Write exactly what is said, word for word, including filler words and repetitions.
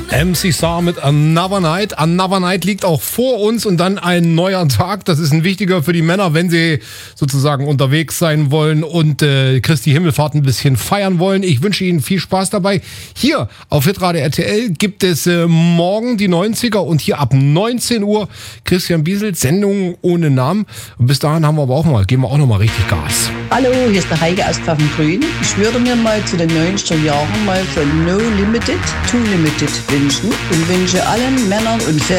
M C Sar mit Another Night. Another Night liegt auch vor uns und dann ein neuer Tag. Das ist ein wichtiger für die Männer, wenn sie sozusagen unterwegs sein wollen und äh, Christi Himmelfahrt ein bisschen feiern wollen. Ich wünsche Ihnen viel Spaß dabei. Hier auf Hitradio R T L gibt es äh, morgen die neunziger und hier ab neunzehn Uhr Christian Biesel, Sendung ohne Namen. Und bis dahin haben wir aber auch mal, geben wir auch noch mal richtig Gas. Hallo, hier ist der Heike aus Pfaffengrün. Ich würde mir mal zu den neunziger Jahren mal von No Limited to Limited wünschen und wünsche allen Männern und